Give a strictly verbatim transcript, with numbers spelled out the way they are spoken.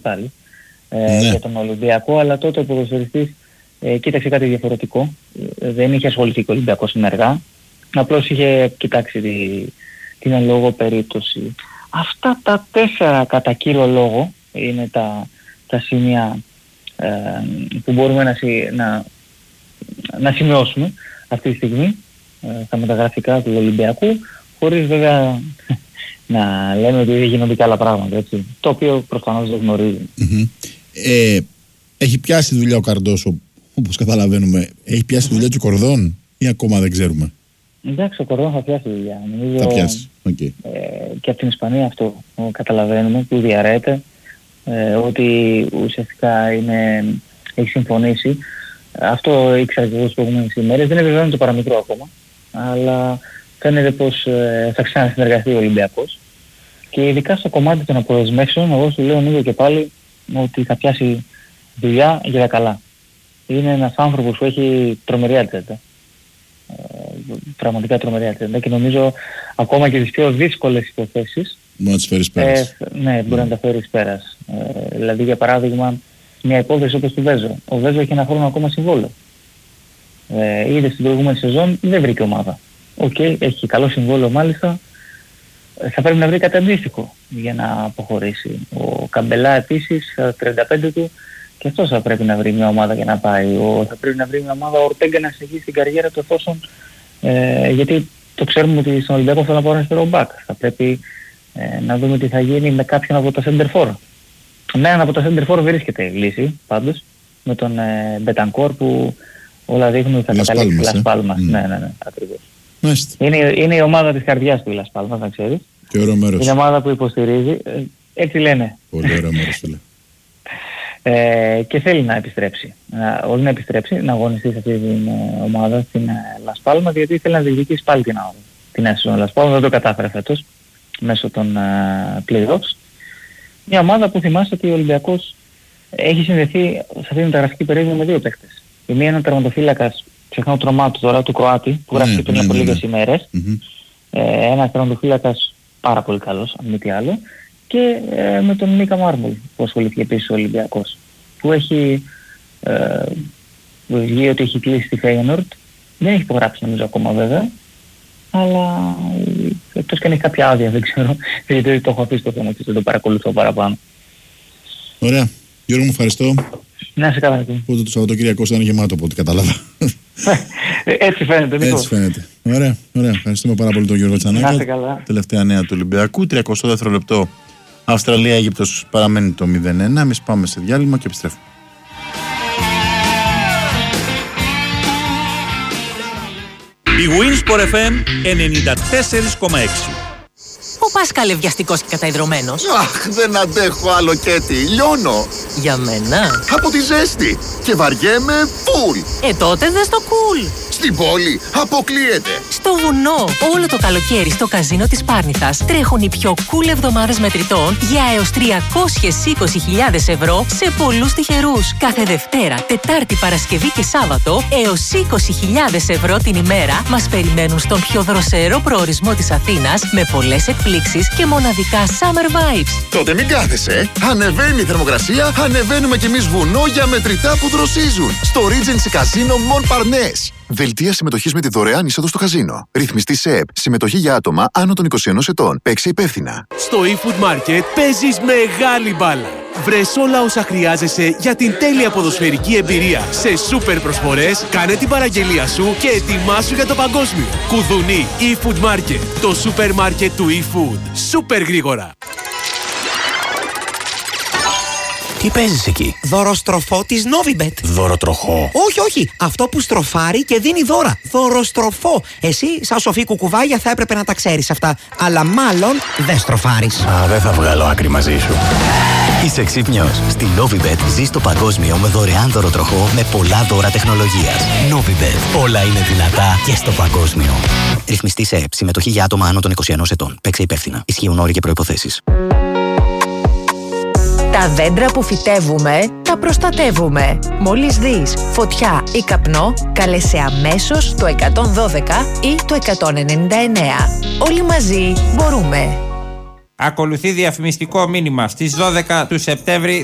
πάλι ε, ναι. για τον Ολυμπιακό, αλλά τότε ο ποδοσφαιριστής ε, κοίταξε κάτι διαφορετικό. Ε, δεν είχε ασχοληθεί και ο Ολυμπιακός συνεργά, απλώς είχε κοιτάξει τη, την εν λόγω περίπτωση. Αυτά τα τέσσερα κατά κύριο λόγο είναι τα, τα σημεία ε, που μπορούμε να, να, να σημειώσουμε αυτή τη στιγμή ε, στα μεταγραφικά του Ολυμπιακού, χωρίς βέβαια να λέμε ότι γίνονται και άλλα πράγματα, έτσι, το οποίο προφανώς δεν γνωρίζει. Mm-hmm. Ε, έχει πιάσει δουλειά ο Καρντόσο, όπως καταλαβαίνουμε. Έχει πιάσει δουλειά και ο Κορδόν ή ακόμα δεν ξέρουμε? Εντάξει, ο Κορδόν θα πιάσει δουλειά. Νομίζω, θα πιάσει, okay. ε, και από την Ισπανία αυτό καταλαβαίνουμε, που διαρρέεται, ε, ότι ουσιαστικά είναι, έχει συμφωνήσει. Αυτό ήξερα και εγώ τις προηγούμενες ημέρες, δεν επιβεβαιώνει το παραμικρό ακόμα, αλλά φαίνεται πως ε, θα ξανασυνεργαστεί ο Ολυμπιακός. Και ειδικά στο κομμάτι των αποδεσμεύσεων, εγώ σου λέω λίγο και πάλι ότι θα πιάσει δουλειά για τα καλά. Είναι ένας άνθρωπος που έχει τρομερή ατζέντα. Ε, πραγματικά τρομερή ατζέντα, και νομίζω ακόμα και τις πιο δύσκολες υποθέσεις μπορεί να τις φέρεις πέρας. Ε, ναι, μπορεί mm. να τα φέρεις πέρας. Ε, δηλαδή για παράδειγμα μια υπόθεση όπως του Βέζο. Ο Βέζο έχει ένα χρόνο ακόμα συμβόλαιο. Ε, είδε στην προηγούμενη σεζόν, δεν βρήκε ομάδα. Οκ, okay, έχει καλό συμβόλαιο μάλιστα. Θα πρέπει να βρει κάτι αντίστοιχο για να αποχωρήσει. Ο Καμπελά επίσης, στα τριάντα πέντε του, και αυτός θα πρέπει να βρει μια ομάδα για να πάει. Ο, θα πρέπει να βρει μια ομάδα ο Ορτέγκα να συνεχίσει την καριέρα του, εφόσον, ε, γιατί το ξέρουμε ότι στον Ολυμπιακό θέλει να πάρει ένα αριστερό μπακ. Θα πρέπει ε, να δούμε τι θα γίνει με κάποιον από τα center for. Με έναν από τα center for βρίσκεται η λύση πάντως, με τον ε, Μπετανκόρ, που όλα δείχνουν ότι θα καταλήξει Λας Πάλμας. Ναι, ναι, ναι, ακριβώς. Είναι, είναι η ομάδα της καρδιάς του η Λας Πάλμας, να ξέρεις. Και ωραίο μέρος. Είναι η ομάδα που υποστηρίζει, ε, έτσι λένε. Πολύ ωραίο μέρος, φίλε. Ε, και θέλει να επιστρέψει, να, όχι να επιστρέψει, να αγωνιστεί σε αυτή την ε, ομάδα στην Λας Πάλμας, γιατί θέλει να διεκδικήσει πάλι την ομάδα. Την έσοδο Λας Πάλμας, δεν το κατάφερε φέτος μέσω των ε, play-offs. Μια ομάδα που θυμάστε ότι ο Ολυμπιακός έχει συνδεθεί σε αυτή την μεταγραφική περίοδο με δύο παίκτες. Η μία είναι ο τερματοφύλακας, ξεχνάω το όνομά του τώρα, του Κροάτη, που γράφει πριν από λίγες ημέρες. Mm-hmm. Ε, ένας τερματοφύλακας πάρα πολύ καλός, αν μη τι άλλο. Και ε, με τον Μίκα Μάρμουλ, που ασχολήθηκε επίσης ο Ολυμπιακός, που έχει ε, βγει ότι έχει κλείσει τη Φέιενορντ. Δεν έχει υπογράψει νομίζω ακόμα βέβαια, αλλά εκτός και αν έχει κάποια άδεια, δεν ξέρω, γιατί το έχω αφήσει το θέμα και δεν το παρακολουθώ παραπάνω. Ωραία. Γιώργο, μου ευχαριστώ. Να σε καλά. Οπότε το Σαββατοκύριακο ήταν γεμάτο από ό,τι κατάλαβα. Έτσι φαίνεται. Νίκο. Έτσι φαίνεται. Ωραία, ωραία. Ευχαριστούμε πάρα πολύ τον Γιώργο Τσανάκη. Να σε καλά. Τελευταία νέα του Ολυμπιακού. τριακοστό δεύτερο λεπτό. Αυστραλία-Αίγυπτος παραμένει το μηδέν ένα. Εμείς πάμε σε διάλειμμα και επιστρέφουμε. Η Winsport εφ εμ ενενήντα τέσσερα κόμμα έξι. Πού πας καλευδιαστικός και καταϊδρωμένος? Αχ, δεν αντέχω άλλο, Κέτι. Λιώνω. Για μένα? Από τη ζέστη. Και βαριέμαι φουλ. Ε, τότε δες το κουλ. Στην πόλη αποκλείεται. Στο βουνό, όλο το καλοκαίρι στο καζίνο της Πάρνηθας τρέχουν οι πιο cool εβδομάδες μετρητών για έως τριακόσιες είκοσι χιλιάδες ευρώ σε πολλούς τυχερούς. Κάθε Δευτέρα, Τετάρτη, Παρασκευή και Σάββατο έως είκοσι χιλιάδες ευρώ την ημέρα μας περιμένουν στον πιο δροσερό προορισμό της Αθήνας με πολλές εκπλήξεις και μοναδικά summer vibes. Τότε μην κάθεσαι. Ανεβαίνει η θερμοκρασία, ανεβαίνουμε κι εμείς βουνό για μετρητά που δροσίζουν. Στο Regency Casino Montparnasse. Δελτία συμμετοχής με τη δωρεάν είσοδο στο καζίνο. Ρυθμιστή σε ΕΠ. Συμμετοχή για άτομα άνω των είκοσι ενός ετών. Παίξε υπεύθυνα. Στο eFood Market παίζεις μεγάλη μπάλα. Βρες όλα όσα χρειάζεσαι για την τέλεια ποδοσφαιρική εμπειρία. Σε σούπερ προσφορές, κάνε την παραγγελία σου και ετοιμάσου για το παγκόσμιο. Κουδουνί eFood Market. Το σούπερ μάρκετ του eFood. Σούπερ γρήγορα. Τι παίζεις εκεί? Δωροστροφό της Novibet. Δωροτροχό? Όχι, όχι. Αυτό που στροφάρει και δίνει δώρα. Δωροστροφό. Εσύ, σαν σοφή κουκουβάγια, θα έπρεπε να τα ξέρεις αυτά. Αλλά μάλλον δεν στροφάρεις. Α, δεν θα βγάλω άκρη μαζί σου. Είσαι ξύπνιος. Στη Novibet ζεις το παγκόσμιο με δωρεάν δωροτροχό με πολλά δώρα τεχνολογίας. Novibet. Όλα είναι δυνατά και στο παγκόσμιο. Ρυθμιστή σε ΕΠ. Συμμετοχή για άτομα άνω των είκοσι ενός ετών. Παίξε υπεύθυνα. Ισχύουν όροι και προϋποθέσεις. Τα δέντρα που φυτεύουμε, τα προστατεύουμε. Μόλις δεις φωτιά ή καπνό, κάλεσε αμέσως το εκατόν δώδεκα ή το εκατόν ενενήντα εννέα. Όλοι μαζί μπορούμε. Ακολουθεί διαφημιστικό μήνυμα. Στις δώδεκα του Σεπτέμβρη